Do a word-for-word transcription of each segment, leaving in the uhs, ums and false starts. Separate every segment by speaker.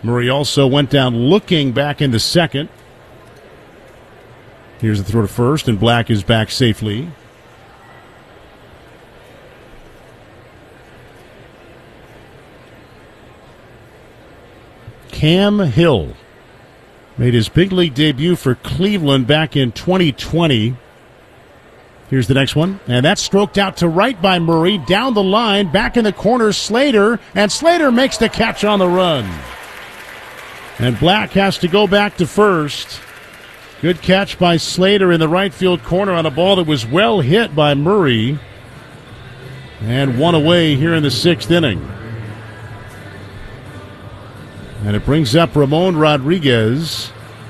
Speaker 1: Murray also went down looking back in the second. Here's the throw to first, and Black is back safely. Cam Hill made his big league debut for Cleveland back in twenty twenty. Here's the next one, and that's stroked out to right by Murray. Down the line, back in the corner, Slater, and Slater makes the catch on the run. And Black has to go back to first. Good catch by Slater in the right field corner on a ball that was well hit by Murray. And one away here in the sixth inning. And it brings up Ramon Rodriguez.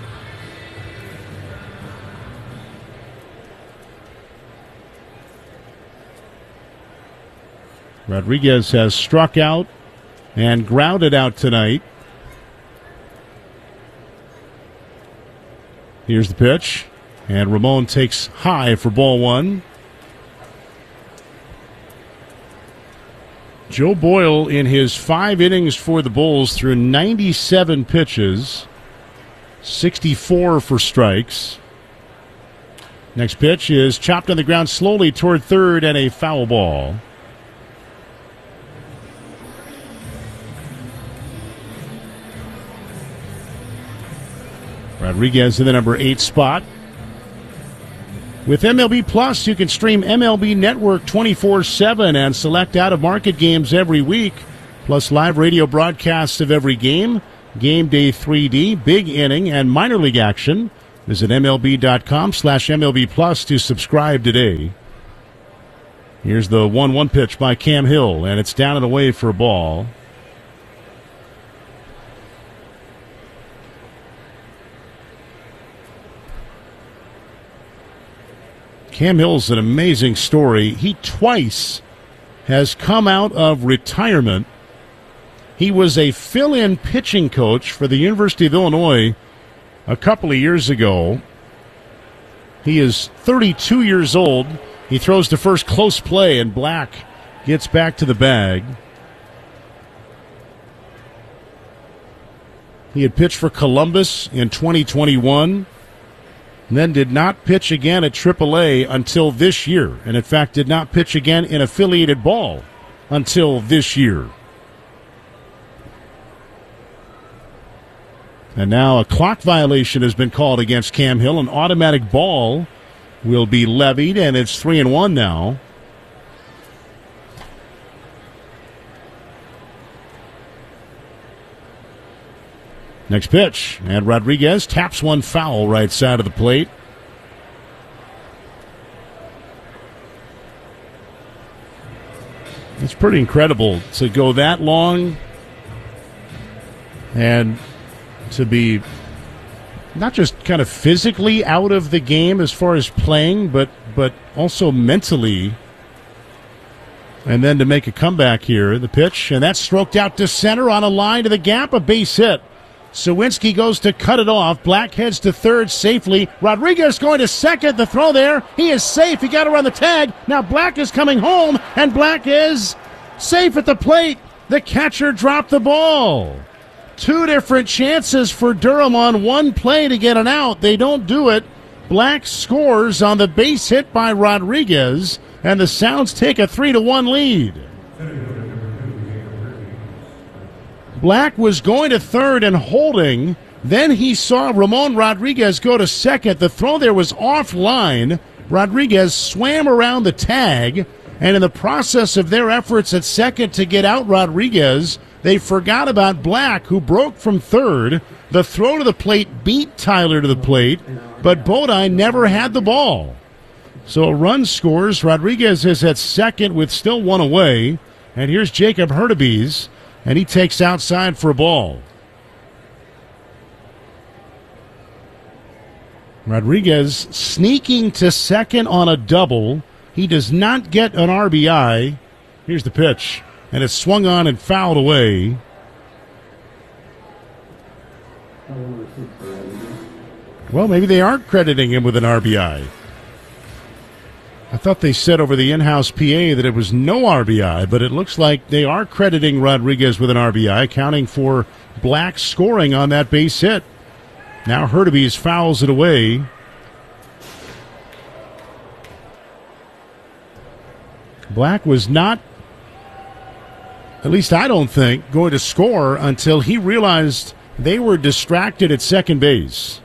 Speaker 1: Rodriguez has struck out and grounded out tonight. Here's the pitch, and Ramon takes high for ball one. Joe Boyle in his five innings for the Bulls threw ninety-seven pitches, sixty-four for strikes. Next pitch is chopped on the ground slowly toward third and a foul ball. Rodriguez in the number eight spot. With M L B Plus, you can stream M L B Network twenty-four seven and select out-of-market games every week, plus live radio broadcasts of every game, Game Day three D, Big Inning, and minor league action. Visit MLB.com slash MLB Plus to subscribe today. Here's the one one pitch by Cam Hill, and it's down and away for a ball. Cam Hill's an amazing story. He twice has come out of retirement. He was a fill-in pitching coach for the University of Illinois a couple of years ago. He is thirty-two years old. He throws to first, close play, and Black gets back to the bag. He had pitched for Columbus in twenty twenty-one. And then did not pitch again at triple A until this year. And, in fact, did not pitch again in affiliated ball until this year. And now a clock violation has been called against Cam Hill. An automatic ball will be levied, and it's three and one now. Next pitch, and Rodriguez taps one foul right side of the plate. It's pretty incredible to go that long and to be not just kind of physically out of the game as far as playing, but but also mentally. And then to make a comeback here, the pitch, and that's stroked out to center on a line to the gap, a base hit. Sawinski goes to cut it off. Black heads to third safely. Rodriguez going to second. The throw there. He is safe. He got around the tag. Now Black is coming home, and Black is safe at the plate. The catcher dropped the ball. Two different chances for Durham on one play to get an out. They don't do it. Black scores on the base hit by Rodriguez, and the Sounds take a three to one lead. Black was going to third and holding. Then he saw Ramon Rodriguez go to second. The throw there was offline. Rodriguez swam around the tag, and in the process of their efforts at second to get out Rodriguez, they forgot about Black, who broke from third. The throw to the plate beat Tyler to the plate, but Bodine never had the ball. So a run scores. Rodriguez is at second with still one away. And here's Jacob Hurtubise, and he takes outside for a ball. Rodriguez sneaking to second on a double. He does not get an R B I. Here's the pitch, and it's swung on and fouled away. Well, maybe they aren't crediting him with an R B I. I thought they said over the in-house P A that it was no R B I, but it looks like they are crediting Rodriguez with an R B I, accounting for Black scoring on that base hit. Now Hurtubise fouls it away. Black was not, at least I don't think, going to score until he realized they were distracted at second base.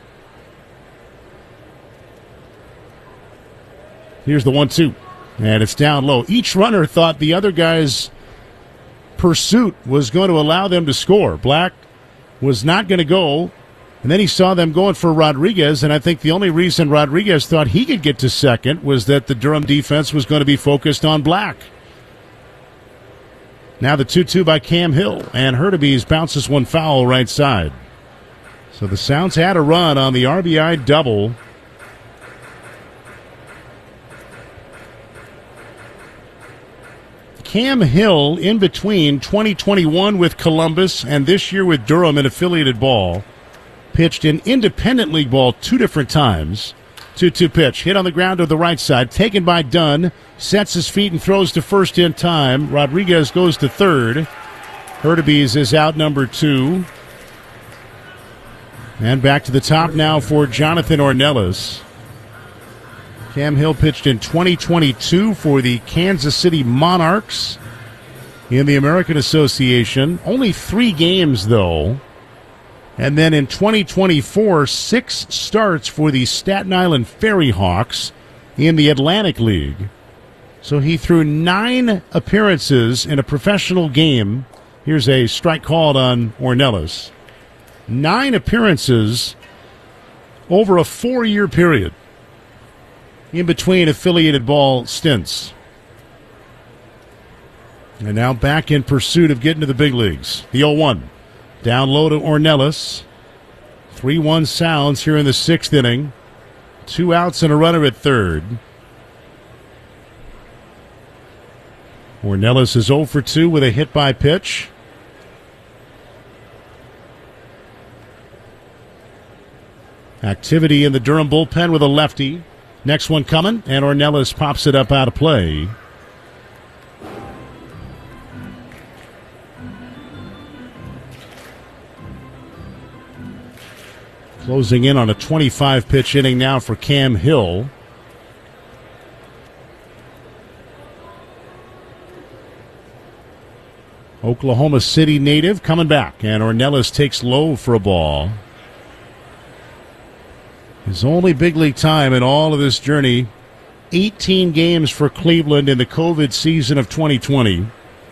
Speaker 1: Here's the one two, and it's down low. Each runner thought the other guy's pursuit was going to allow them to score. Black was not going to go, and then he saw them going for Rodriguez, and I think the only reason Rodriguez thought he could get to second was that the Durham defense was going to be focused on Black. Now the two two by Cam Hill, and Hurtubise bounces one foul right side. So the Sounds had a run on the R B I double. Cam Hill, in between twenty twenty-one with Columbus and this year with Durham in affiliated ball, pitched in independent league ball two different times. two two pitch, hit on the ground to the right side, taken by Dunn, sets his feet and throws to first in time. Rodriguez goes to third. Hurtubise is out number two. And back to the top now for Jonathan Ornelas. Cam Hill pitched in twenty twenty-two for the Kansas City Monarchs in the American Association. Only three games, though. And then in twenty twenty-four, six starts for the Staten Island Ferry Hawks in the Atlantic League. So he threw nine appearances in a professional game. Here's a strike called on Ornelas. Nine appearances over a four-year period in between affiliated ball stints. And now back in pursuit of getting to the big leagues. The oh one. Down low to Ornelas. three one Sounds here in the sixth inning. Two outs and a runner at third. Ornelas is oh for two with a hit by pitch. Activity in the Durham bullpen with a lefty. Next one coming, and Ornelas pops it up out of play. Closing in on a twenty-five pitch inning now for Cam Hill. Oklahoma City native coming back, and Ornelas takes low for a ball. His only big league time in all of this journey, eighteen games for Cleveland in the COVID season of twenty twenty.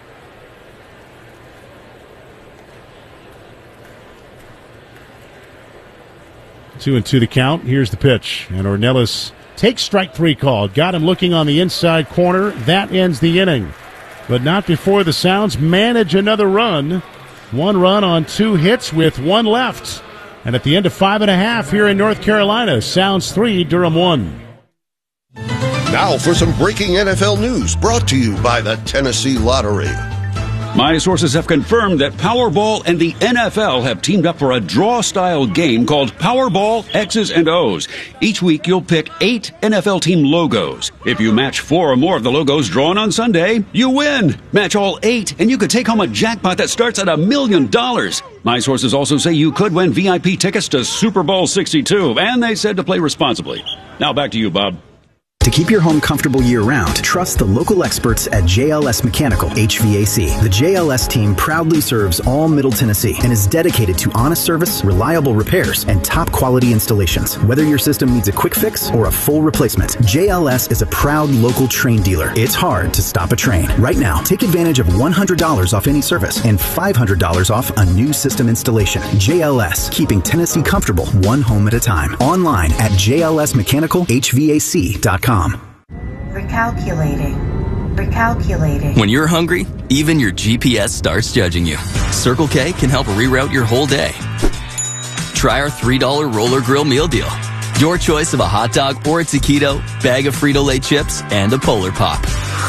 Speaker 1: Two and two to count. Here's the pitch. And Ornelas takes strike three call. Got him looking on the inside corner. That ends the inning. But not before the Sounds manage another run. One run on two hits with one left. And at the end of five and a half here in North Carolina, Sounds three, Durham one.
Speaker 2: Now for some breaking N F L news brought to you by the Tennessee Lottery.
Speaker 3: My sources have confirmed that Powerball and the N F L have teamed up for a draw-style game called Powerball X's and O's. Each week, you'll pick eight N F L team logos. If you match four or more of the logos drawn on Sunday, you win. Match all eight, and you could take home a jackpot that starts at a million dollars. My sources also say you could win V I P tickets to Super Bowl sixty-two, and they said to play responsibly. Now back to you, Bob.
Speaker 4: To keep your home comfortable year-round, trust the local experts at J L S Mechanical H V A C. The J L S team proudly serves all Middle Tennessee and is dedicated to honest service, reliable repairs, and top-quality installations. Whether your system needs a quick fix or a full replacement, J L S is a proud local Trane dealer. It's hard to stop a Trane. Right now, take advantage of one hundred dollars off any service and five hundred dollars off a new system installation. J L S, keeping Tennessee comfortable one home at a time. Online at J L S mechanical H V A C dot com.
Speaker 5: Recalculating. Recalculating.
Speaker 6: When you're hungry, even your G P S starts judging you. Circle K can help reroute your whole day. Try our three dollar Roller Grill meal deal. Your choice of a hot dog or a taquito, bag of Frito-Lay chips, and a Polar Pop.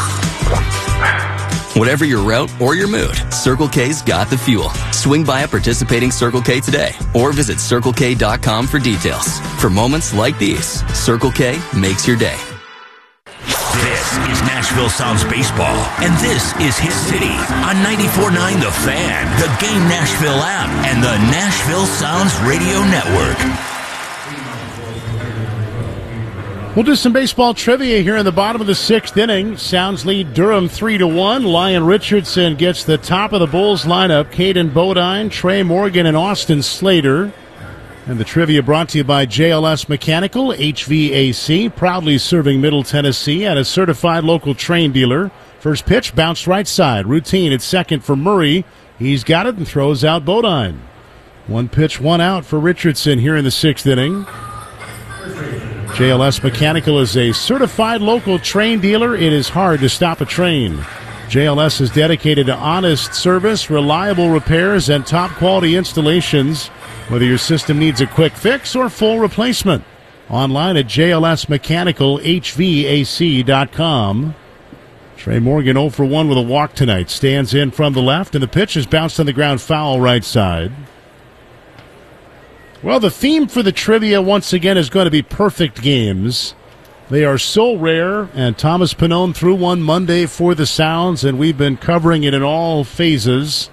Speaker 6: Whatever your route or your mood, Circle K's got the fuel. Swing by a participating Circle K today or visit circle k dot com for details. For moments like these, Circle K makes your day.
Speaker 7: Nashville Sounds baseball, and this is his city on ninety-four point nine The Fan, the Game Nashville app, and the Nashville Sounds Radio Network.
Speaker 1: We'll do some baseball trivia here in the bottom of the sixth inning. Sounds lead Durham three to one. Lyon Richardson gets the top of the Bulls lineup. Caden Bodine, Trey Morgan, and Austin Slater. And the trivia brought to you by J L S Mechanical, H V A C, proudly serving Middle Tennessee and a certified local train dealer. First pitch, bounced right side. Routine at second for Murray. He's got it and throws out Bodine. One pitch, one out for Richardson here in the sixth inning. J L S Mechanical is a certified local train dealer. It is hard to stop a train. J L S is dedicated to honest service, reliable repairs, and top-quality installations, whether your system needs a quick fix or full replacement. Online at J L S Mechanical H V A C dot com. Trey Morgan oh for one with a walk tonight. Stands in from the left, and the pitch is bounced on the ground foul right side. Well, the theme for the trivia once again is going to be perfect games. They are so rare, and Thomas Pannone threw one Monday for the Sounds, and we've been covering it in all phases.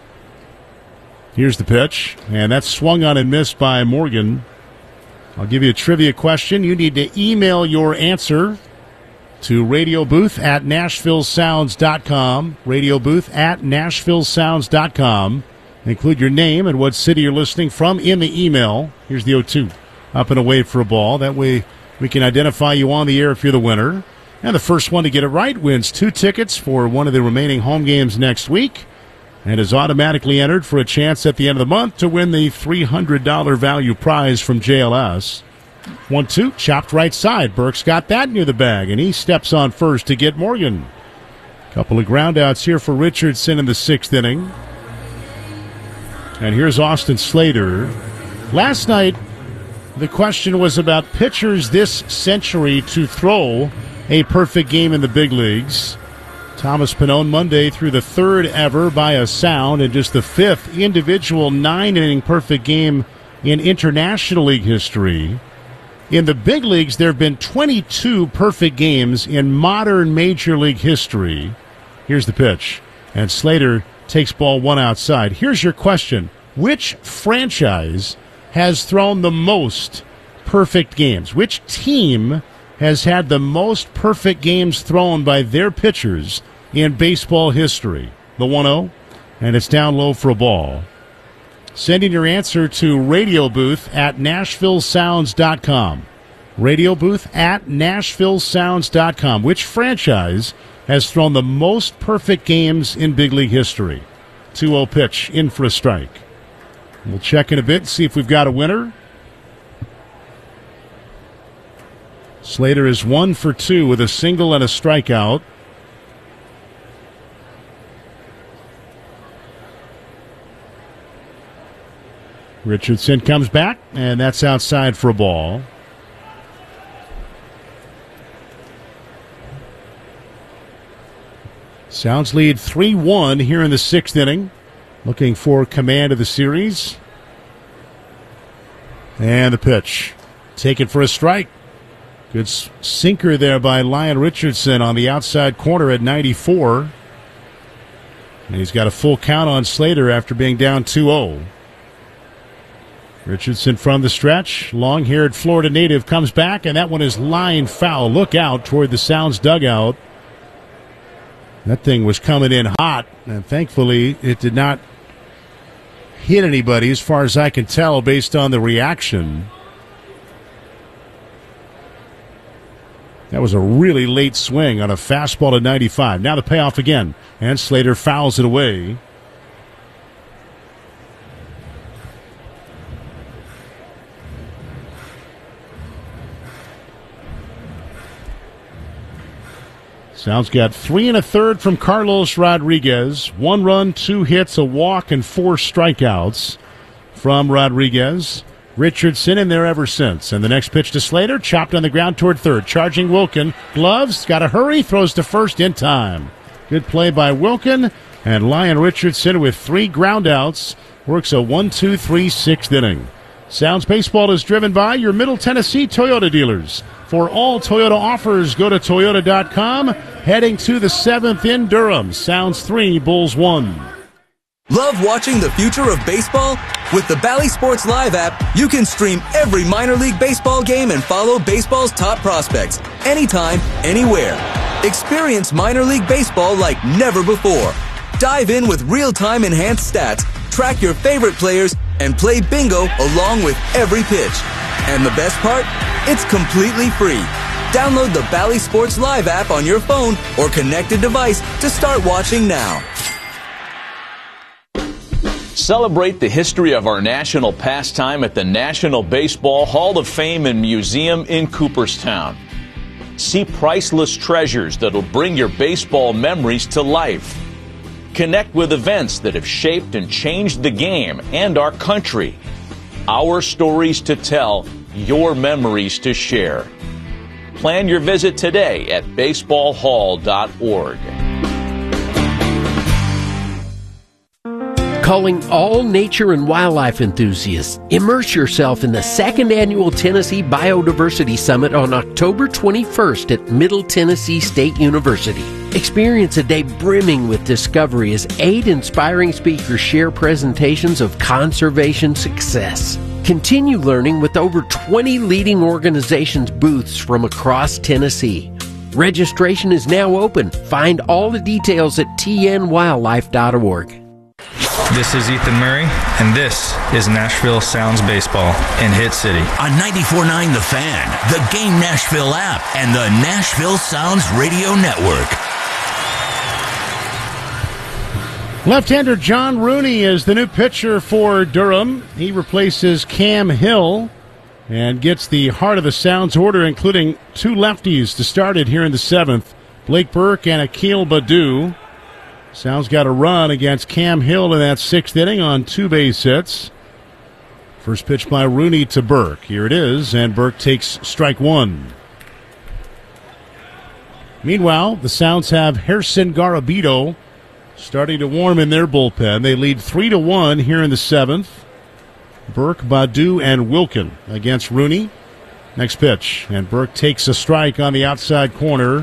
Speaker 1: Here's the pitch, and that's swung on and missed by Morgan. I'll give you a trivia question. You need to email your answer to radio booth at nashville sounds dot com, radio booth at nashville sounds dot com. Include your name and what city you're listening from in the email. Here's the oh two. Up and away for a ball. That way we can identify you on the air if you're the winner. And the first one to get it right wins two tickets for one of the remaining home games next week and is automatically entered for a chance at the end of the month to win the three hundred dollars value prize from J L S. one two, chopped right side. Burke's got that near the bag, and he steps on first to get Morgan. Couple of groundouts here for Richardson in the sixth inning. And here's Austin Slater. Last night, the question was about pitchers this century to throw a perfect game in the big leagues. Thomas Pannone Monday threw the third ever by a sound and just the fifth individual nine-inning perfect game in International League history. In the big leagues, there have been twenty-two perfect games in modern Major League history. Here's the pitch. And Slater takes ball one outside. Here's your question. Which franchise has thrown the most perfect games? Which team has had the most perfect games thrown by their pitchers in baseball history? The one oh, and it's down low for a ball. Send in your answer to radio booth at nashville sounds dot com. radio booth at nashville sounds dot com. Which franchise has thrown the most perfect games in big league history? two oh pitch, in for a strike. We'll check in a bit and see if we've got a winner. Slater is one for two with a single and a strikeout. Richardson comes back, and that's outside for a ball. Sounds lead three one here in the sixth inning. Looking for command of the series. And the pitch. Taken for a strike. Good sinker there by Lyon Richardson on the outside corner at ninety-four. And he's got a full count on Slater after being down two oh. Richardson from the stretch. Long-haired Florida native comes back, and that one is line foul. Look out toward the Sounds dugout. That thing was coming in hot, and thankfully it did not hit anybody as far as I can tell based on the reaction. That was a really late swing on a fastball to ninety-five. Now the payoff again, and Slater fouls it away. Sounds got three and a third from Carlos Rodriguez. One run, two hits, a walk, and four strikeouts from Rodriguez. Richardson in there ever since. And the next pitch to Slater, chopped on the ground toward third. Charging Wilkin. Gloves, got to hurry, throws to first in time. Good play by Wilkin. And Lyon Richardson with three groundouts works a one two three sixth inning. Sounds Baseball is driven by your Middle Tennessee Toyota dealers. For all Toyota offers, go to toyota dot com. heading to the seventh in Durham. Sounds three, Bulls one.
Speaker 8: Love watching the future of baseball? With the Bally Sports Live app, you can stream every minor league baseball game and follow baseball's top prospects anytime, anywhere. Experience minor league baseball like never before. Dive in with real-time enhanced stats, track your favorite players, and play bingo along with every pitch. And the best part? It's completely free. Download the Bally Sports Live app on your phone or connected device to start watching now.
Speaker 9: Celebrate the history of our national pastime at the National Baseball Hall of Fame and Museum in Cooperstown. See priceless treasures that'll bring your baseball memories to life. Connect with events that have shaped and changed the game and our country. Our stories to tell, your memories to share. Plan your visit today at baseball hall dot org.
Speaker 10: Calling all nature and wildlife enthusiasts, immerse yourself in the second annual Tennessee Biodiversity Summit on October twenty-first at Middle Tennessee State University. Experience a day brimming with discovery as eight inspiring speakers share presentations of conservation success. Continue learning with over twenty leading organizations' booths from across Tennessee. Registration is now open. Find all the details at t n wildlife dot org.
Speaker 11: This is Ethan Murray, and this is Nashville Sounds Baseball in Hit City.
Speaker 7: On ninety-four point nine The Fan, the Game Nashville app, and the Nashville Sounds Radio Network.
Speaker 1: Left-hander John Rooney is the new pitcher for Durham. He replaces Cam Hill and gets the heart of the Sounds order, including two lefties to start it here in the seventh. Blake Burke and Akil Baddoo. Sounds got a run against Cam Hill in that sixth inning on two base hits. First pitch by Rooney to Burke. Here it is, and Burke takes strike one. Meanwhile, the Sounds have Gerson Garabito starting to warm in their bullpen. They lead three to one here in the seventh. Burke, Baddoo, and Wilkin against Rooney. Next pitch, and Burke takes a strike on the outside corner.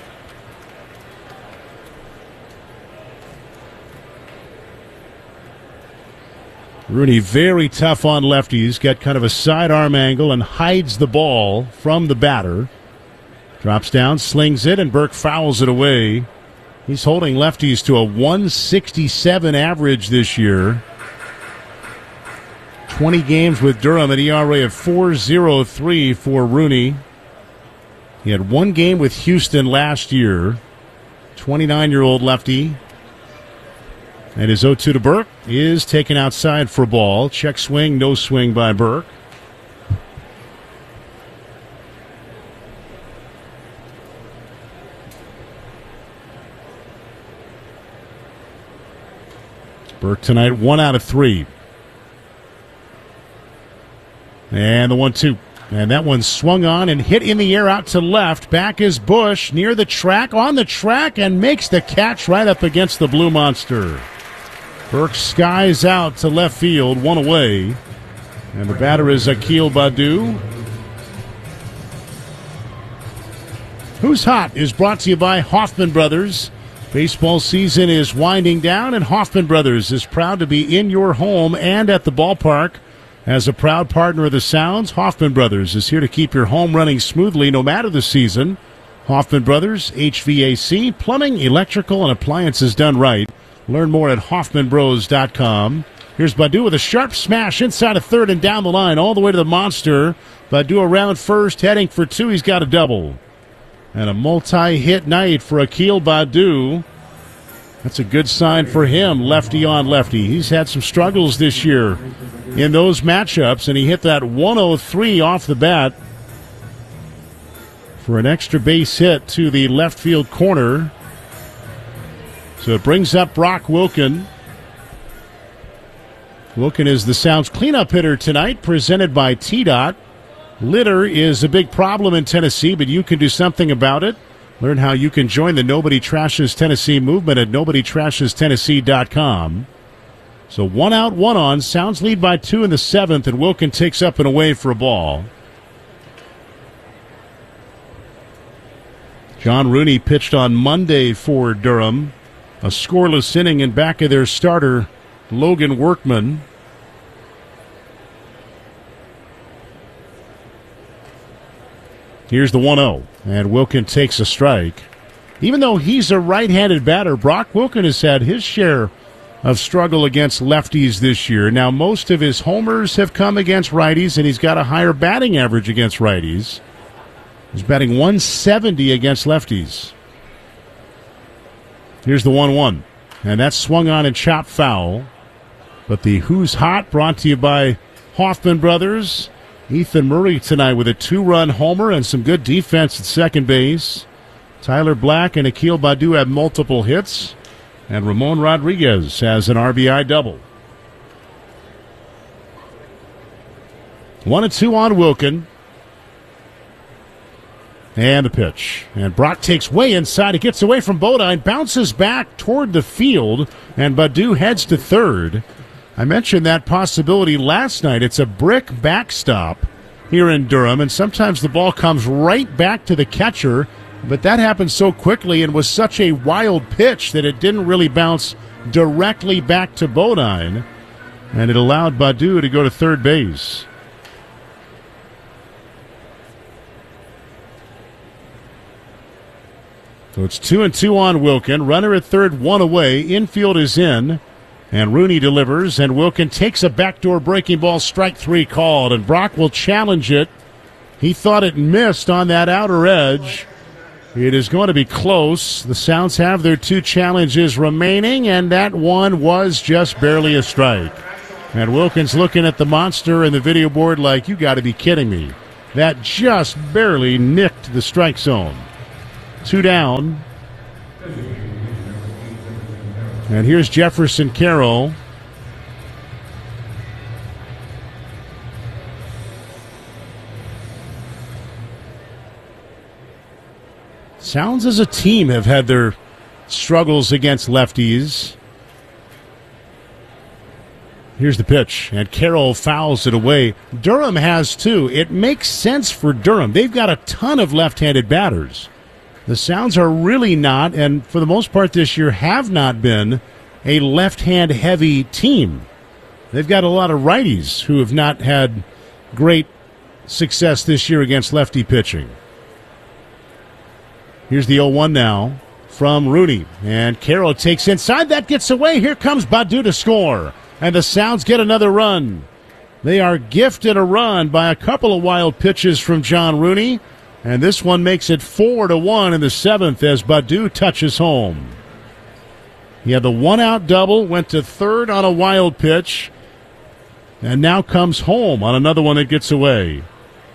Speaker 1: Rooney very tough on lefties, got kind of a sidearm angle and hides the ball from the batter. Drops down, slings it, and Burke fouls it away. He's holding lefties to a one sixty-seven average this year. twenty games with Durham, an E R A of four oh three for Rooney. He had one game with Houston last year. twenty-nine-year-old lefty. And his oh two to Burke is taken outside for a ball. Check swing, no swing by Burke. Burke tonight, one out of three. And the one two. And that one swung on and hit in the air out to left. Back is Bush near the track, on the track, and makes the catch right up against the Blue Monster. Burke skies out to left field, one away. And the batter is Akil Baddoo. Who's Hot is brought to you by Hoffman Brothers. Baseball season is winding down, and Hoffman Brothers is proud to be in your home and at the ballpark. As a proud partner of the Sounds, Hoffman Brothers is here to keep your home running smoothly no matter the season. Hoffman Brothers, H V A C, plumbing, electrical, and appliances done right. Learn more at hoffman bros dot com. Here's Baddoo with a sharp smash inside of third and down the line all the way to the Monster. Baddoo around first, heading for two. He's got a double. And a multi-hit night for Akil Baddoo. That's a good sign for him, lefty on lefty. He's had some struggles this year in those matchups, and he hit that one oh three off the bat for an extra base hit to the left field corner. So it brings up Brock Wilkin. Wilkin is the Sounds cleanup hitter tonight, presented by T DOT. Litter is a big problem in Tennessee, but you can do something about it. Learn how you can join the Nobody Trashes Tennessee movement at nobody trashes tennessee dot com. So one out, one on. Sounds lead by two in the seventh, and Wilkin takes up and away for a ball. John Rooney pitched on Monday for Durham. A scoreless inning in back of their starter, Logan Workman. Here's the one oh, and Wilkin takes a strike. Even though he's a right-handed batter, Brock Wilkin has had his share of struggle against lefties this year. Now, most of his homers have come against righties, and he's got a higher batting average against righties. He's batting one seventy against lefties. Here's the one one, and that's swung on and chopped foul. But the Who's Hot brought to you by Hoffman Brothers. Ethan Murray tonight with a two-run homer and some good defense at second base. Tyler Black and Akil Baddoo have multiple hits. And Ramon Rodriguez has an R B I double. One and two on Wilkin. And the pitch. And Brock takes way inside. He gets away from Bodine, bounces back toward the field, and Baddoo heads to third. I mentioned that possibility last night. It's a brick backstop here in Durham, and sometimes the ball comes right back to the catcher, but that happened so quickly and was such a wild pitch that it didn't really bounce directly back to Bodine, and it allowed Baddoo to go to third base. So it's two and two on Wilkin. Runner at third, one away. Infield is in. And Rooney delivers, and Wilkin takes a backdoor breaking ball, strike three called, and Brock will challenge it. He thought it missed on that outer edge. It is going to be close. The Sounds have their two challenges remaining, and that one was just barely a strike. And Wilkins looking at the monster in the video board like, you got to be kidding me. That just barely nicked the strike zone. Two down. And here's Jefferson Carroll. Sounds as a team have had their struggles against lefties. Here's the pitch, and Carroll fouls it away. Durham has too. It makes sense for Durham. They've got a ton of left-handed batters. The Sounds are really not, and for the most part this year have not been, a left-hand heavy team. They've got a lot of righties who have not had great success this year against lefty pitching. Here's the oh one now from Rooney, and Carroll takes inside. That gets away. Here comes Baddoo to score, and the Sounds get another run. They are gifted a run by a couple of wild pitches from John Rooney. And this one makes it four to one in the seventh as Baddoo touches home. He had the one-out double, went to third on a wild pitch, and now comes home on another one that gets away.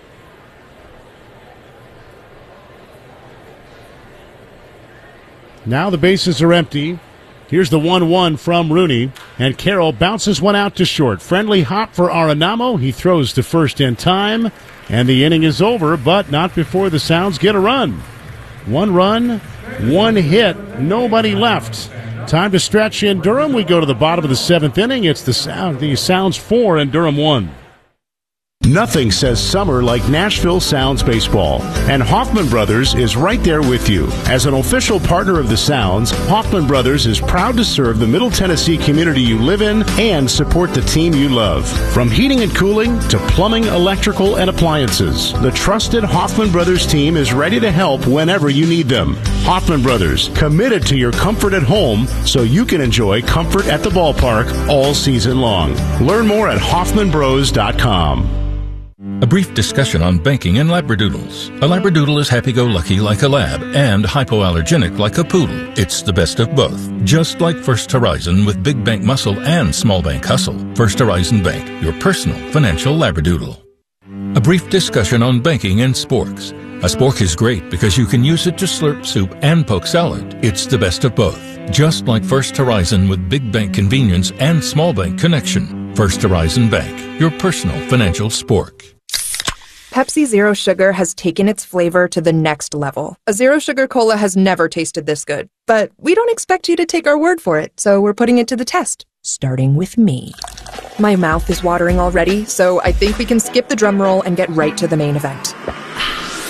Speaker 1: Now the bases are empty. Here's the one one from Rooney, and Carroll bounces one out to short. Friendly hop for Arenamo. He throws to first in time, and the inning is over, but not before the Sounds get a run. One run, one hit, nobody left. Time to stretch in Durham. We go to the bottom of the seventh inning. It's the, Sound, the Sounds four and Durham one.
Speaker 12: Nothing says summer like Nashville Sounds baseball, and Hoffman Brothers is right there with you. As an official partner of the Sounds, Hoffman Brothers is proud to serve the Middle Tennessee community you live in and support the team you love. From heating and cooling to plumbing, electrical, and appliances, the trusted Hoffman Brothers team is ready to help whenever you need them. Hoffman Brothers, committed to your comfort at home so you can enjoy comfort at the ballpark all season long. Learn more at Hoffman Bros dot com.
Speaker 13: A brief discussion on banking and Labradoodles. A Labradoodle is happy-go-lucky like a lab and hypoallergenic like a poodle. It's the best of both. Just like First Horizon with big bank muscle and small bank hustle. First Horizon Bank, your personal financial Labradoodle. A brief discussion on banking and sporks. A spork is great because you can use it to slurp soup and poke salad. It's the best of both. Just like First Horizon with big bank convenience and small bank connection. First Horizon Bank, your personal financial spork.
Speaker 14: Pepsi Zero Sugar has taken its flavor to the next level. A Zero Sugar Cola has never tasted this good. But we don't expect you to take our word for it, so we're putting it to the test. Starting with me. My mouth is watering already, so I think we can skip the drum roll and get right to the main event.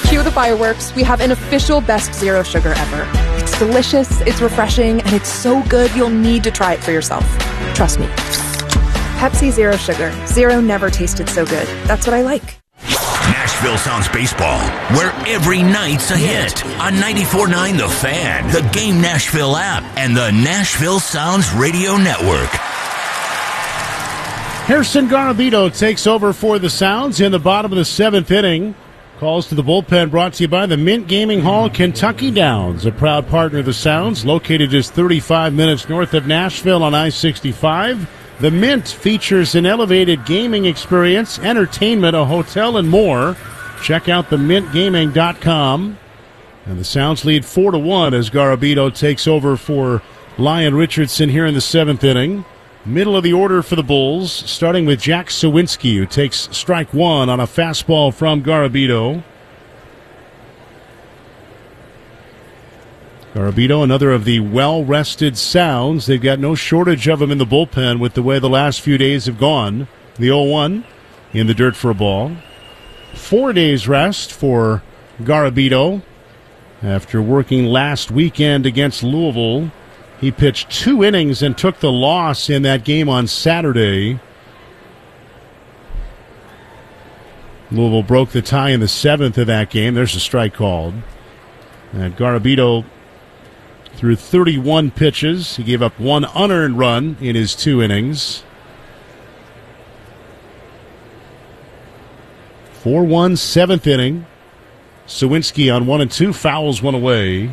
Speaker 14: Cue the fireworks. We have an official best zero sugar ever. It's delicious, it's refreshing, and it's so good you'll need to try it for yourself. Trust me. Pepsi Zero Sugar. Zero never tasted so good. That's what I like.
Speaker 7: Nashville Sounds Baseball, where every night's a hit. On ninety-four point nine The Fan, the Game Nashville app, and the Nashville Sounds Radio Network.
Speaker 1: Harrison Garabito takes over for the Sounds in the bottom of the seventh inning. Calls to the bullpen brought to you by the Mint Gaming Hall, Kentucky Downs, a proud partner of the Sounds, located just thirty-five minutes north of Nashville on I sixty-five. The Mint features an elevated gaming experience, entertainment, a hotel, and more. Check out the mint gaming dot com. And the Sounds lead four to one as Garabito takes over for Lyon Richardson here in the seventh inning. Middle of the order for the Bulls, starting with Jack Sawinski, who takes strike one on a fastball from Garabito. Garabito, another of the well-rested Sounds. They've got no shortage of them in the bullpen with the way the last few days have gone. The oh one in the dirt for a ball. Four days rest for Garabito after working last weekend against Louisville. He pitched two innings and took the loss in that game on Saturday. Louisville broke the tie in the seventh of that game. There's a strike called. And Garabito threw thirty-one pitches. He gave up one unearned run in his two innings. four one, seventh inning. Sawinski on one and two, fouls one away.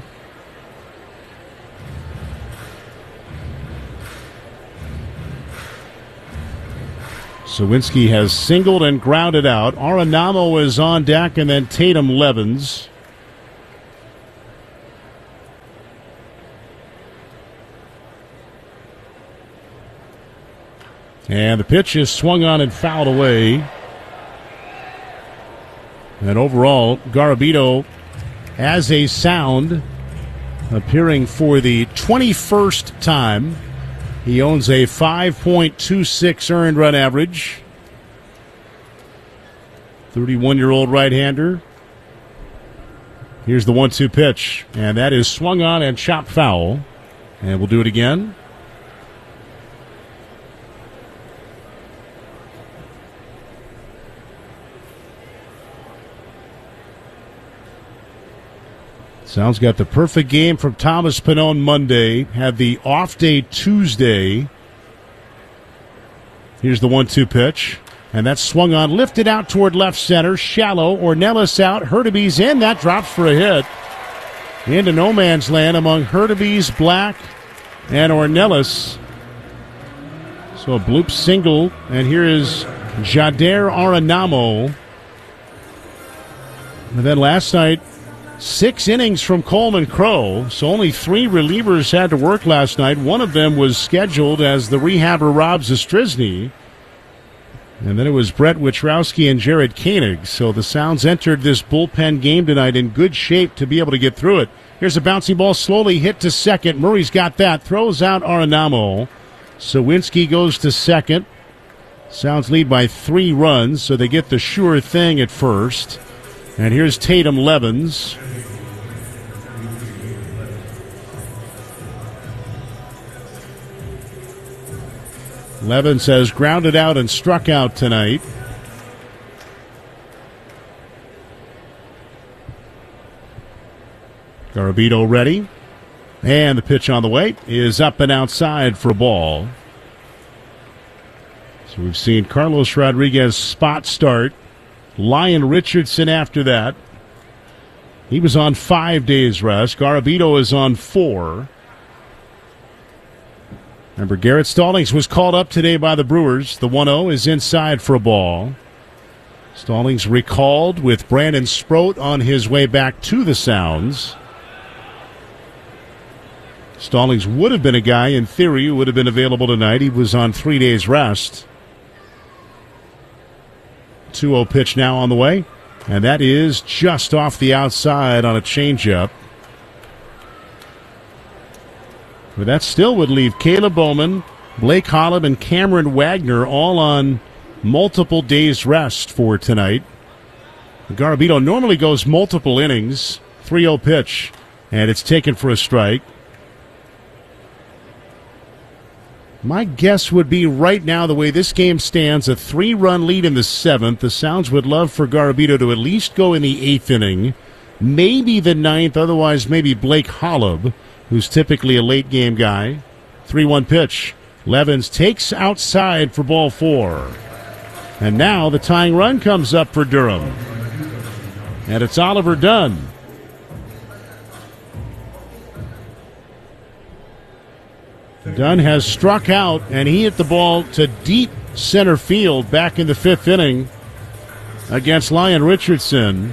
Speaker 1: Sawinski has singled and grounded out. Arenamo is on deck, and then Tatum Levens. And the pitch is swung on and fouled away. And overall, Garabito as a Sound, appearing for the twenty-first time. He owns a five point two six earned run average. thirty-one-year-old right-hander. Here's the one two pitch, and that is swung on and chopped foul. And we'll do it again. Sounds got the perfect game from Thomas Pannone Monday. Had the off day Tuesday. Here's the one two pitch. And that's swung on, lifted out toward left center. Shallow, Ornelas out, Hurtubise in. That drops for a hit. Into no man's land among Hurtubise, Black, and Ornelas. So a bloop single. And here is Jader Arenamo. And then last night, six innings from Coleman Crow, so only three relievers had to work last night. One of them was scheduled as the rehabber Rob Zastryzny. And then it was Brett Wichrowski and Jared Koenig. So the Sounds entered this bullpen game tonight in good shape to be able to get through it. Here's a bouncy ball slowly hit to second. Murray's got that. Throws out Arenamo. Sawinski goes to second. Sounds lead by three runs, so they get the sure thing at first. And here's Tatum Levens. Levens has grounded out and struck out tonight. Garabito ready. And the pitch on the way is up and outside for a ball. So we've seen Carlos Rodriguez spot start. Lyon Richardson after that. He was on five days rest. Garabito is on four. Remember, Garrett Stallings was called up today by the Brewers. The one oh is inside for a ball. Stallings recalled with Brandon Sproat on his way back to the Sounds. Stallings would have been a guy, in theory, who would have been available tonight. He was on three days rest. two oh pitch now on the way. And that is just off the outside on a changeup. But that still would leave Caleb Bowman, Blake Holland, and Cameron Wagner all on multiple days rest for tonight. Garabito normally goes multiple innings. three oh pitch, and it's taken for a strike. My guess would be right now, the way this game stands, a three-run lead in the seventh. The Sounds would love for Garabito to at least go in the eighth inning, maybe the ninth, otherwise maybe Blake Holub, who's typically a late-game guy. three one pitch. Levens takes outside for ball four. And now the tying run comes up for Durham. And it's Oliver Dunn. Dunn has struck out, and he hit the ball to deep center field back in the fifth inning against Lyon Richardson.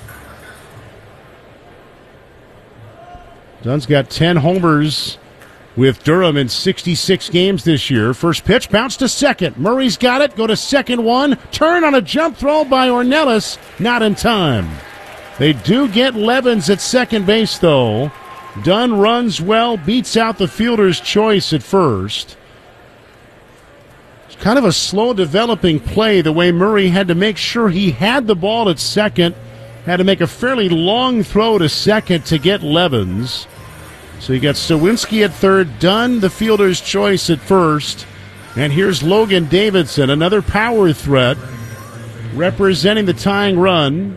Speaker 1: Dunn's got ten homers with Durham in sixty-six games this year. First pitch, bounce to second. Murray's got it. Go to second one. Turn on a jump throw by Ornelas. Not in time. They do get Levens at second base, though. Dunn runs well, beats out the fielder's choice at first. It's kind of a slow developing play, the way Murray had to make sure he had the ball at second, had to make a fairly long throw to second to get Levens. So you got Sawinski at third, Dunn, the fielder's choice at first. And here's Logan Davidson, another power threat, representing the tying run.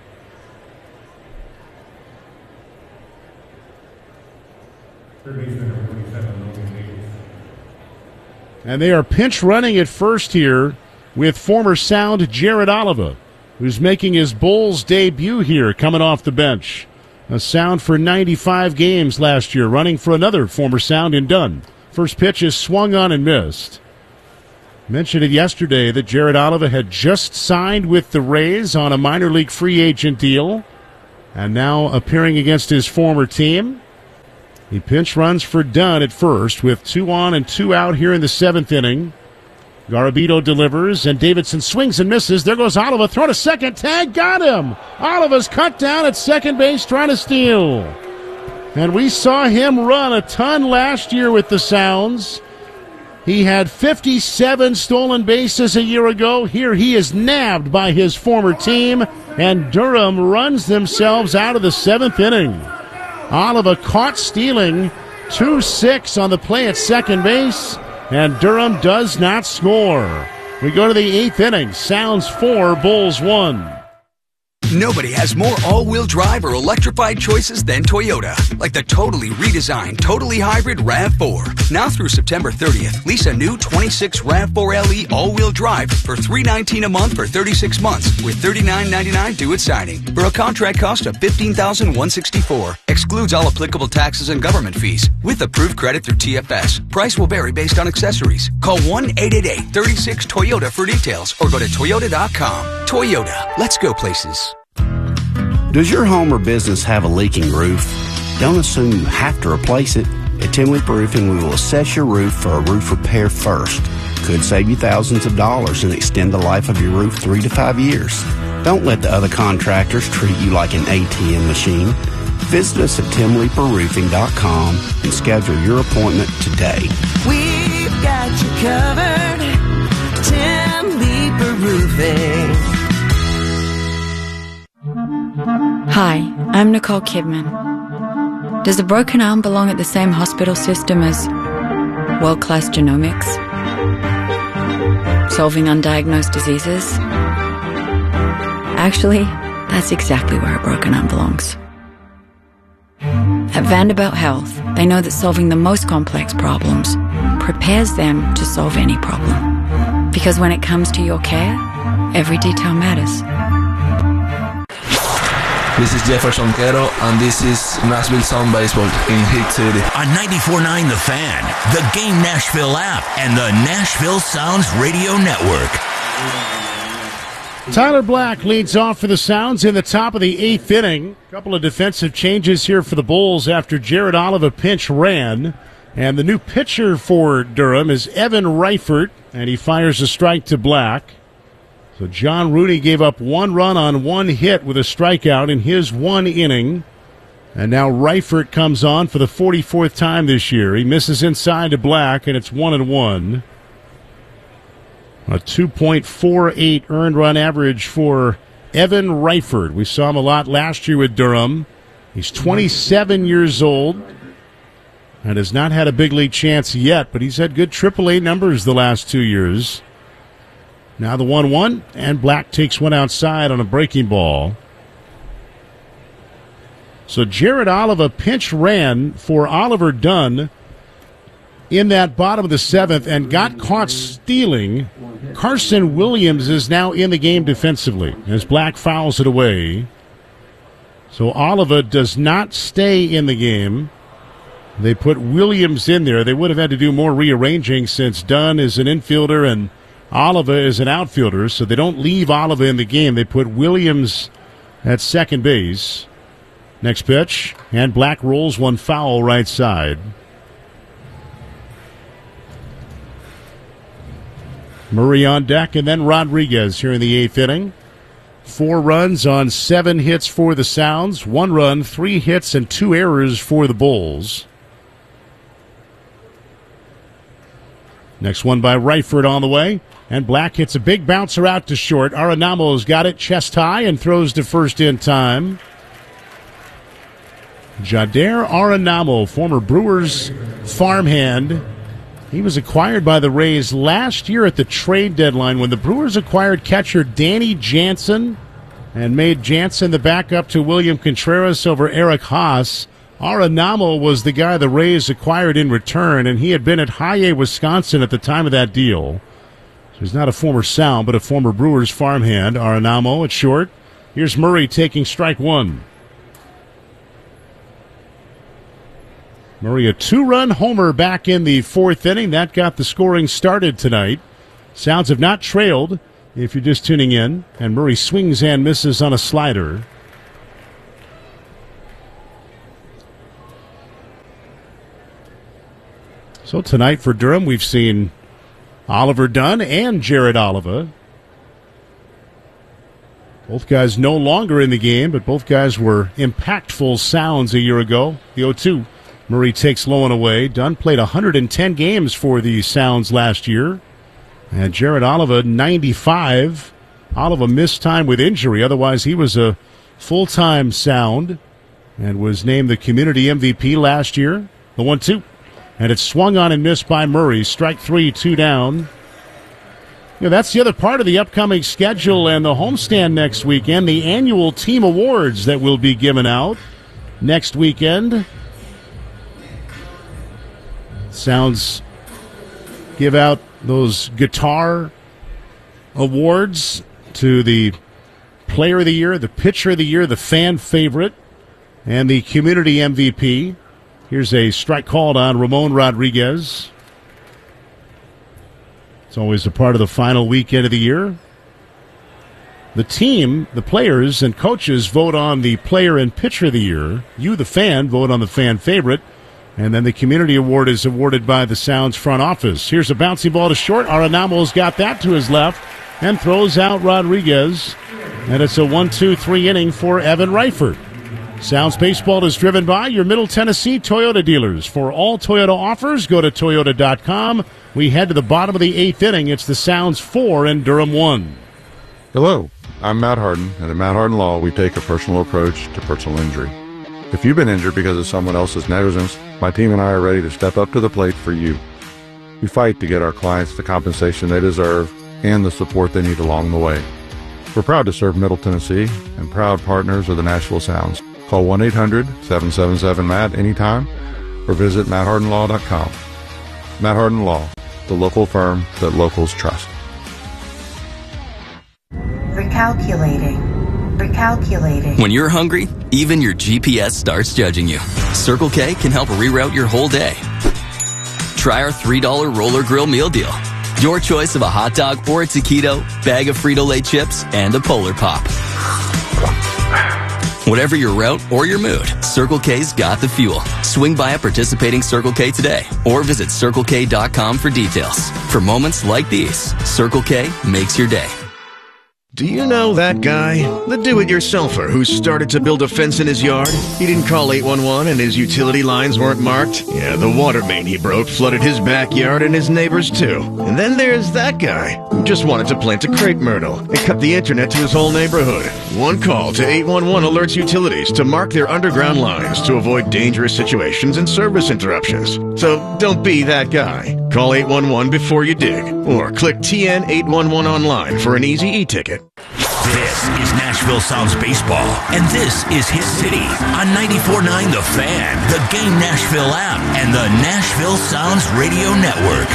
Speaker 1: And they are pinch running at first here with former Sound Jared Oliva, who's making his Bulls debut here coming off the bench. A Sound for ninety-five games last year, running for another former Sound in Dunn. First pitch is swung on and missed. Mentioned it yesterday that Jared Oliva had just signed with the Rays on a minor league free agent deal, and now appearing against his former team. He pinch runs for Dunn at first with two on and two out here in the seventh inning. Garabito delivers, and Davidson swings and misses. There goes Oliva, throw to second, tag, got him! Oliva's cut down at second base trying to steal. And we saw him run a ton last year with the Sounds. He had fifty-seven stolen bases a year ago. Here he is nabbed by his former team, and Durham runs themselves out of the seventh inning. Oliva caught stealing, two six on the play at second base, and Durham does not score. We go to the eighth inning. Sounds four, Bulls one.
Speaker 15: Nobody has more all-wheel drive or electrified choices than Toyota. Like the totally redesigned, totally hybrid RAV four. Now through September thirtieth, lease a new twenty-six RAV four L E all-wheel drive for three hundred nineteen dollars a month for thirty-six months with thirty-nine ninety-nine due at signing. For a contract cost of fifteen thousand one hundred sixty-four dollars. Excludes all applicable taxes and government fees. With approved credit through T F S. Price will vary based on accessories. Call one eight eight eight, three six, Toyota for details or go to toyota dot com. Toyota. Let's go places.
Speaker 16: Does your home or business have a leaking roof? Don't assume you have to replace it. At Tim Leap Roofing, we will assess your roof for a roof repair first. Could save you thousands of dollars and extend the life of your roof three to five years. Don't let the other contractors treat you like an A T M machine. Visit us at tim leaper roofing dot com and schedule your appointment today.
Speaker 17: We've got you covered. Tim Leaper Roofing.
Speaker 18: Hi, I'm Nicole Kidman. Does a broken arm belong at the same hospital system as world-class genomics? Solving undiagnosed diseases? Actually, that's exactly where a broken arm belongs. At Vanderbilt Health, they know that solving the most complex problems prepares them to solve any problem. Because when it comes to your care, every detail matters.
Speaker 19: This is Jefferson Quero, and this is Nashville Sound Baseball in Hit City.
Speaker 7: On ninety-four point nine The Fan, the Game Nashville app, and the Nashville Sounds Radio Network.
Speaker 1: Tyler Black leads off for the Sounds in the top of the eighth inning. A couple of defensive changes here for the Bulls after Jared Oliva pinch ran. And the new pitcher for Durham is Evan Reifert, and he fires a strike to Black. So John Rooney gave up one run on one hit with a strikeout in his one inning. And now Reifert comes on for the forty-fourth time this year. He misses inside to Black, and it's one and one. A two point four eight earned run average for Evan Reifert. We saw him a lot last year with Durham. He's twenty-seven years old and has not had a big league chance yet, but he's had good triple A numbers the last two years. Now the one one, and Black takes one outside on a breaking ball. So Jared Oliva pinch ran for Oliver Dunn in that bottom of the seventh and got caught stealing. Carson Williams is now in the game defensively as Black fouls it away. So Oliva does not stay in the game. They put Williams in there. They would have had to do more rearranging since Dunn is an infielder and Oliva is an outfielder, so they don't leave Oliva in the game. They put Williams at second base. Next pitch, and Black rolls one foul right side. Murray on deck, and then Rodriguez here in the eighth inning. Four runs on seven hits for the Sounds. One run, three hits, and two errors for the Bulls. Next one by Reifert on the way. And Black hits a big bouncer out to short. Arenamo's got it chest high and throws to first in time. Jader Arenamo, former Brewers farmhand. He was acquired by the Rays last year at the trade deadline when the Brewers acquired catcher Danny Jansen and made Jansen the backup to William Contreras over Eric Haas. Arenamo was the guy the Rays acquired in return, and he had been at High A, Wisconsin at the time of that deal. So he's not a former Sound, but a former Brewers farmhand. Arenamo at short. Here's Murray taking strike one. Murray, a two-run homer back in the fourth inning. That got the scoring started tonight. Sounds have not trailed, if you're just tuning in. And Murray swings and misses on a slider. So tonight for Durham, we've seen Oliver Dunn and Jared Oliva. Both guys no longer in the game, but both guys were impactful Sounds a year ago. The oh two. Murray takes low and away. Dunn played one hundred ten games for the Sounds last year. And Jared Oliva, ninety-five. Oliva missed time with injury. Otherwise, he was a full-time Sound and was named the community M V P last year. The one two. And it's swung on and missed by Murray. Strike three, two down. You know, that's the other part of the upcoming schedule and the homestand next weekend, the annual team awards that will be given out next weekend. Sounds give out those guitar awards to the player of the year, the pitcher of the year, the fan favorite, and the community M V P. Here's a strike called on Ramon Rodriguez. It's always a part of the final weekend of the year. The team, the players and coaches vote on the player and pitcher of the year. You, the fan, vote on the fan favorite. And then the community award is awarded by the Sounds front office. Here's a bouncy ball to short. Arenamo's got that to his left and throws out Rodriguez. And it's a one two three inning for Evan Reifert. Sounds Baseball is driven by your Middle Tennessee Toyota dealers. For all Toyota offers, go to toyota dot com. We head to the bottom of the eighth inning. It's the Sounds four and Durham one.
Speaker 20: Hello, I'm Matt Harden, and at Matt Harden Law, we take a personal approach to personal injury. If you've been injured because of someone else's negligence, my team and I are ready to step up to the plate for you. We fight to get our clients the compensation they deserve and the support they need along the way. We're proud to serve Middle Tennessee and proud partners of the Nashville Sounds. Call one eight hundred seven seven seven M A T anytime or visit matt harden law dot com. Matt Harden Law, the local firm that locals trust.
Speaker 5: Recalculating. Recalculating.
Speaker 6: When you're hungry, even your G P S starts judging you. Circle K can help reroute your whole day. Try our three dollar roller grill meal deal. Your choice of a hot dog or a taquito, bag of Frito-Lay chips, and a Polar Pop. Whatever your route or your mood, Circle K's got the fuel. Swing by a participating Circle K today or visit circle k dot com for details. For moments like these, Circle K makes your day.
Speaker 21: Do you know that guy? The do-it-yourselfer who started to build a fence in his yard? He didn't call eight one one and his utility lines weren't marked? Yeah, the water main he broke flooded his backyard and his neighbors too. And then there's that guy who just wanted to plant a crepe myrtle and cut the internet to his whole neighborhood. One call to eight one one alerts utilities to mark their underground lines to avoid dangerous situations and service interruptions. So don't be that guy. Call eight one one before you dig, or click T N eight one one online for an easy e-ticket.
Speaker 7: This is Nashville Sounds Baseball, and this is his city on ninety-four point nine The Fan, the Game Nashville app, and the Nashville Sounds Radio Network.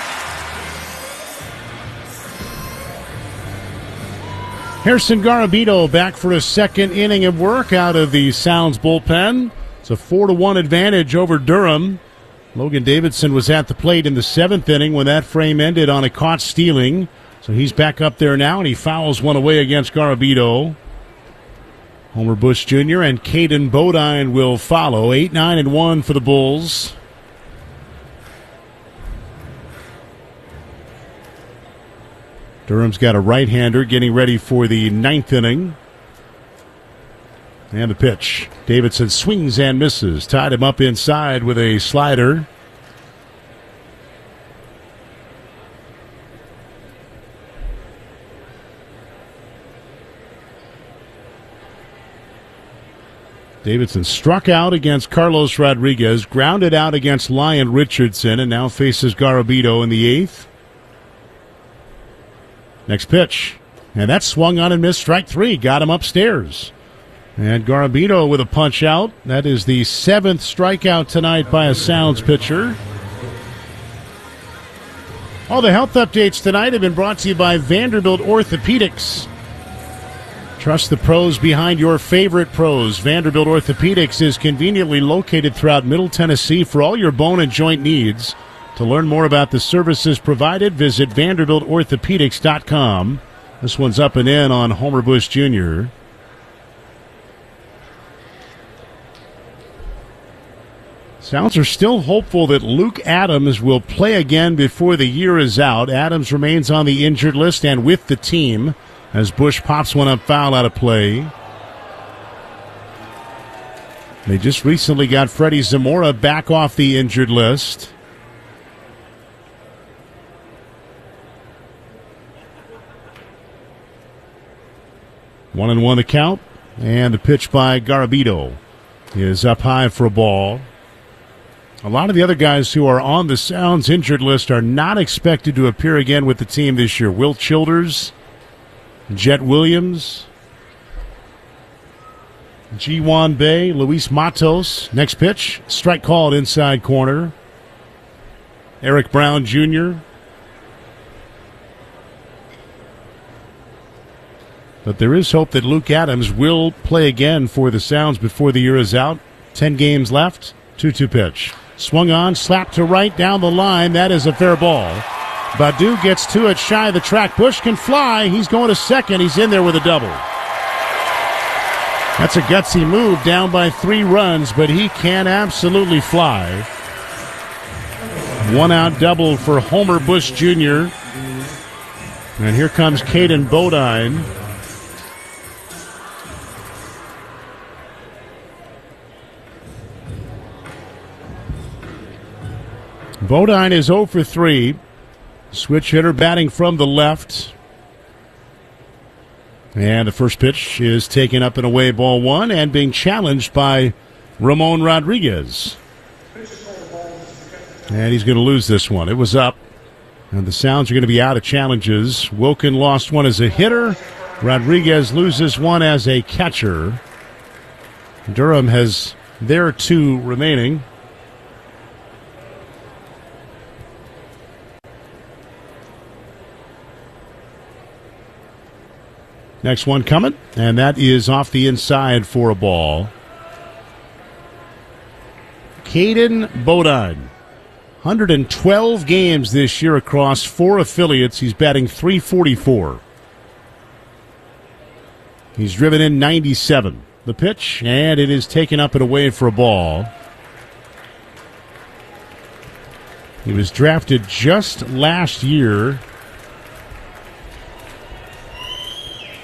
Speaker 1: Harrison Garabito back for a second inning of work out of the Sounds bullpen. It's a four to one advantage over Durham. Logan Davidson was at the plate in the seventh inning when that frame ended on a caught stealing. So he's back up there now, and he fouls one away against Garabito. Homer Bush Junior and Caden Bodine will follow. eight nine and one for the Bulls. Durham's got a right-hander getting ready for the ninth inning. And the pitch. Davidson swings and misses. Tied him up inside with a slider. Davidson struck out against Carlos Rodriguez, grounded out against Lyon Richardson, and now faces Garabito in the eighth. Next pitch. And that swung on and missed. Strike three. Got him upstairs. And Garabito with a punch out. That is the seventh strikeout tonight by a Sounds pitcher. All the health updates tonight have been brought to you by Vanderbilt Orthopedics. Trust the pros behind your favorite pros. Vanderbilt Orthopedics is conveniently located throughout Middle Tennessee for all your bone and joint needs. To learn more about the services provided, visit vanderbilt orthopedics dot com. This one's up and in on Homer Bush Junior Sounds are still hopeful that Luke Adams will play again before the year is out. Adams remains on the injured list and with the team as Bush pops one up foul out of play. They just recently got Freddie Zamora back off the injured list. One and one to count, and the pitch by Garabito is up high for a ball. A lot of the other guys who are on the Sounds injured list are not expected to appear again with the team this year. Will Childers, Jet Williams, G-Wan Bay, Luis Matos. Next pitch, strike called inside corner. Eric Brown Junior But there is hope that Luke Adams will play again for the Sounds before the year is out. Ten games left. two two pitch. Swung on, slapped to right, down the line. That is a fair ball. Badu gets to it, shy of the track. Bush can fly. He's going to second. He's in there with a double. That's a gutsy move, down by three runs, but he can absolutely fly. One out double for Homer Bush Junior And here comes Caden Bodine. Bodine is oh for three. Switch hitter batting from the left. And the first pitch is taken up and away, ball one, and being challenged by Ramon Rodriguez. And he's going to lose this one. It was up. And the Sounds are going to be out of challenges. Wilkin lost one as a hitter. Rodriguez loses one as a catcher. Durham has their two remaining. Next one coming, and that is off the inside for a ball. Caden Bodine, one hundred twelve games this year across four affiliates. He's batting three forty-four. He's driven in ninety-seven. The pitch, and it is taken up and away for a ball. He was drafted just last year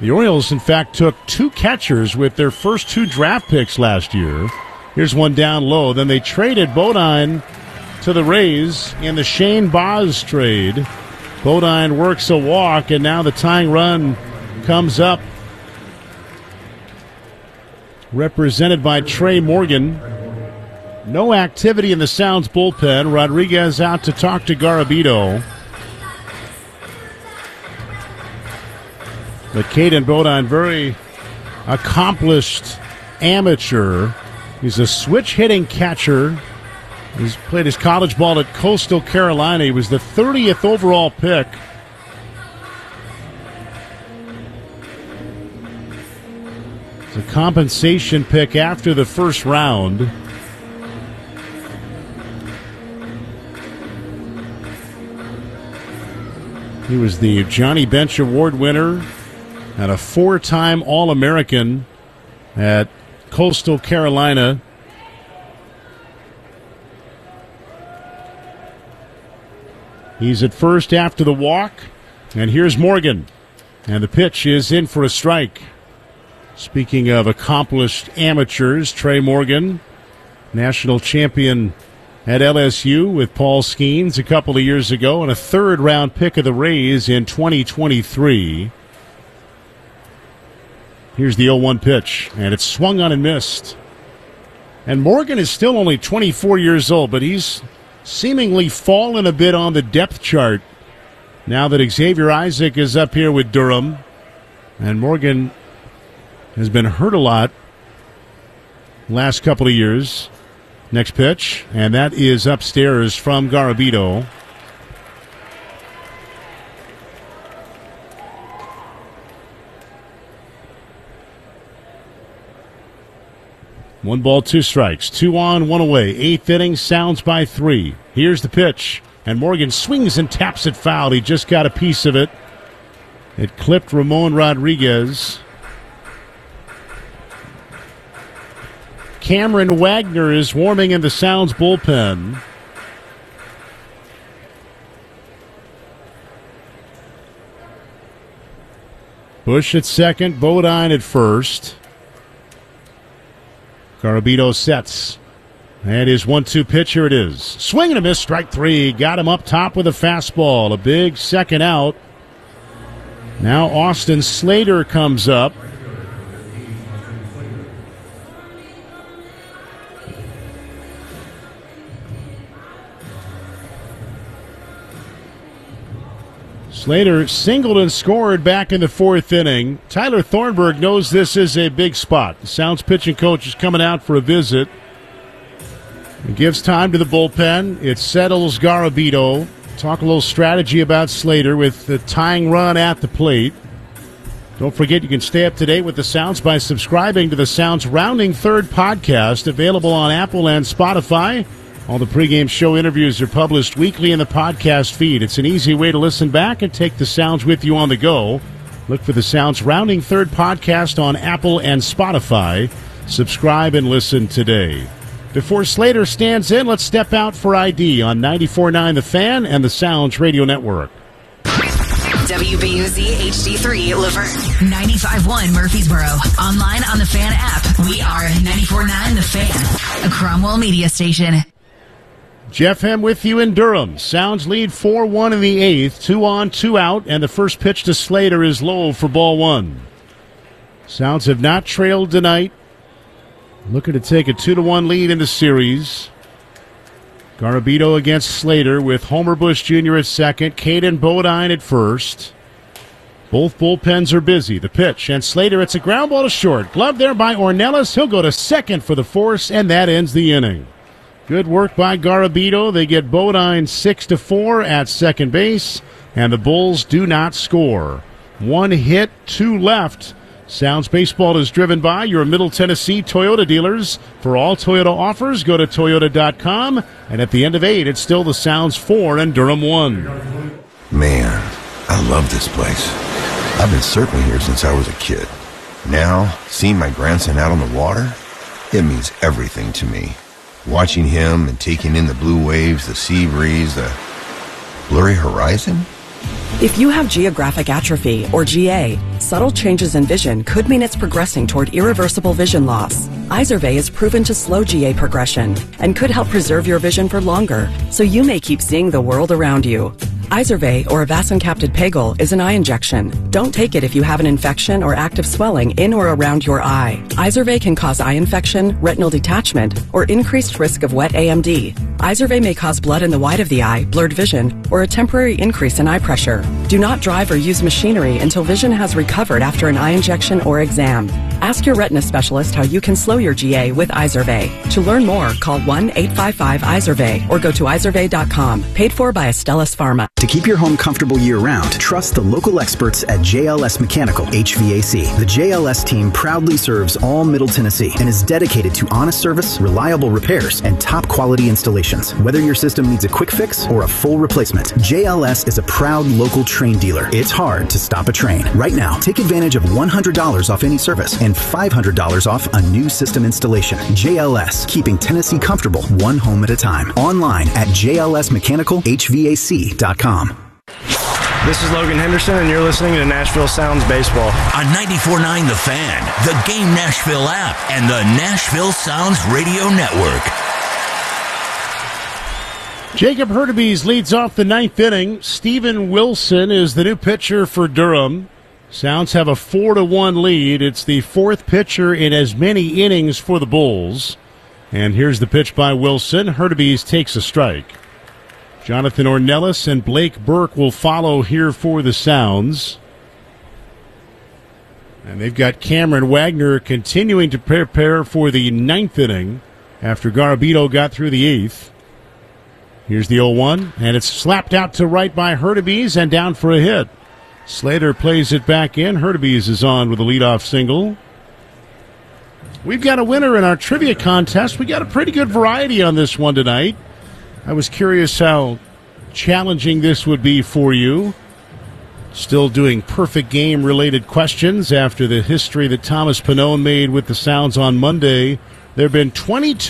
Speaker 1: The Orioles, in fact, took two catchers with their first two draft picks last year. Here's one down low. Then they traded Bodine to the Rays in the Shane Baz trade. Bodine works a walk, and now the tying run comes up. Represented by Trey Morgan. No activity in the Sounds bullpen. Rodriguez out to talk to Garabito. But Caden Bodine, very accomplished amateur. He's a switch-hitting catcher. He's played his college ball at Coastal Carolina. He was the thirtieth overall pick. It's a compensation pick after the first round. He was the Johnny Bench Award winner and a four-time All-American at Coastal Carolina. He's at first after the walk, and here's Morgan. And the pitch is in for a strike. Speaking of accomplished amateurs, Trey Morgan, national champion at L S U with Paul Skeens a couple of years ago, and a third-round pick of the Rays in twenty twenty-three. Here's the oh one pitch, and it's swung on and missed. And Morgan is still only twenty-four years old, but he's seemingly fallen a bit on the depth chart now that Xavier Isaac is up here with Durham. And Morgan has been hurt a lot last couple of years. Next pitch, and that is upstairs from Garabito. One ball, two strikes. Two on, one away. Eighth inning, Sounds by three. Here's the pitch, and Morgan swings and taps it foul. He just got a piece of it. It clipped Ramon Rodriguez. Cameron Wagner is warming in the Sounds bullpen. Bush at second, Bodine at first. Garabito sets. And his one two pitch, here it is. Swing and a miss, strike three. Got him up top with a fastball. A big second out. Now Austin Slater comes up. Slater singled and scored back in the fourth inning. Tyler Thornburg knows this is a big spot. The Sounds pitching coach is coming out for a visit. It gives time to the bullpen. It settles Garabito. Talk a little strategy about Slater with the tying run at the plate. Don't forget you can stay up to date with the Sounds by subscribing to the Sounds Rounding Third podcast, available on Apple and Spotify. All the pregame show interviews are published weekly in the podcast feed. It's an easy way to listen back and take the Sounds with you on the go. Look for the Sounds Rounding Third podcast on Apple and Spotify. Subscribe and listen today. Before Slater stands in, let's step out for I D on ninety-four point nine The Fan and the Sounds Radio Network.
Speaker 2: W B U Z H D three Laverne, ninety-five point one Murfreesboro. Online on the Fan app. We are ninety-four point nine The Fan, a Cromwell media station.
Speaker 1: Jeff Hem with you in Durham. Sounds lead four one in the eighth. Two on, two out, and the first pitch to Slater is low for ball one. Sounds have not trailed tonight. Looking to take a two to one lead in the series. Garabito against Slater with Homer Bush Junior at second, Caden Bodine at first. Both bullpens are busy. The pitch, and Slater, it's a ground ball to short. Glove there by Ornelas. He'll go to second for the force, and that ends the inning. Good work by Garabito. They get Bodine six to four at second base, and the Bulls do not score. One hit, two left. Sounds Baseball is driven by your Middle Tennessee Toyota dealers. For all Toyota offers, go to toyota dot com. And at the end of eight, it's still the Sounds four and Durham one.
Speaker 22: Man, I love this place. I've been surfing here since I was a kid. Now, seeing my grandson out on the water, it means everything to me. Watching him and taking in the blue waves, the sea breeze, the blurry horizon.
Speaker 23: If you have geographic atrophy, or G A,
Speaker 3: subtle changes in vision could mean it's progressing toward irreversible vision loss. Izervay is proven to slow G A progression and could help preserve your vision for longer, so you may keep seeing the world around you. Izervay, or avacincaptad pegol, is an eye injection. Don't take it if you have an infection or active swelling in or around your eye. Izervay can cause eye infection, retinal detachment, or increased risk of wet A M D. Izervay may cause blood in the white of the eye, blurred vision, or a temporary increase in eye pressure. Do not drive or use machinery until vision has recovered after an eye injection or exam. Ask your retina specialist how you can slow your G A with Izervay. To learn more, call one eight five five Izervay or go to izervay dot com. Paid for by Astellas Pharma.
Speaker 4: To keep your home comfortable year-round, trust the local experts at J L S Mechanical H V A C. The J L S team proudly serves all Middle Tennessee and is dedicated to honest service, reliable repairs, and top-quality installations. Whether your system needs a quick fix or a full replacement, J L S is a proud local train dealer. It's hard to stop a train. Right now, take advantage of one hundred dollars off any service and five hundred dollars off a new system installation. J L S, keeping Tennessee comfortable one home at a time. Online at J L S mechanical H V A C dot com.
Speaker 23: This is Logan Henderson, and you're listening to Nashville Sounds Baseball.
Speaker 7: On ninety-four point nine The Fan, the Game Nashville app, and the Nashville Sounds Radio Network.
Speaker 1: Jacob Hurtubise leads off the ninth inning. Steven Wilson is the new pitcher for Durham. Sounds have a four to one lead. It's the fourth pitcher in as many innings for the Bulls. And here's the pitch by Wilson. Hurtubise takes a strike. Jonathan Ornelas and Blake Burke will follow here for the Sounds. And they've got Cameron Wagner continuing to prepare for the ninth inning after Garabito got through the eighth. Here's the oh one, and it's slapped out to right by Hurtubise and down for a hit. Slater plays it back in. Hurtubise is on with a leadoff single. We've got a winner in our trivia contest. We got a pretty good variety on this one tonight. I was curious how challenging this would be for you. Still doing perfect game-related questions after the history that Thomas Pannone made with the Sounds on Monday. There have been twenty-two